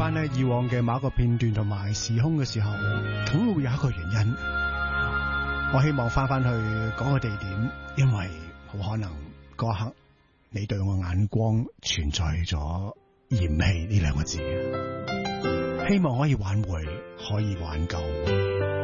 翻呢以往嘅某一個片段同埋時空嘅時候，總會有一個原因。我希望翻去嗰個地點，因為好可能嗰一刻你對我眼光存在咗嫌棄呢兩個字，希望可以挽回，可以挽救。